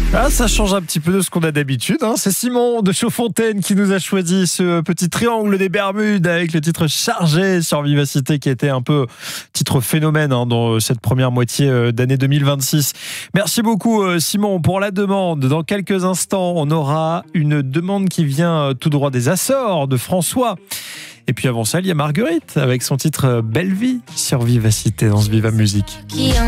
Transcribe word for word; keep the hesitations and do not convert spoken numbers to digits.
Ah, ça change un petit peu de ce qu'on a d'habitude, hein. C'est Simon de Chaudfontaine qui nous a choisi ce petit triangle des Bermudes avec le titre Chargé sur Vivacité qui était un peu titre phénomène hein, dans cette première moitié d'année deux mille vingt-six. Merci beaucoup Simon pour la demande. Dans quelques instants, on aura une demande qui vient tout droit des Açores de François. Et puis avant ça, il y a Marguerite avec son titre Belle Vie sur Vivacité dans ce Viva Musique.